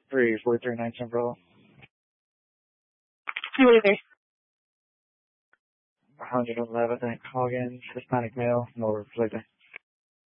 34339 Central. Who are there? 111 Hoggins, Hispanic male, no reflector.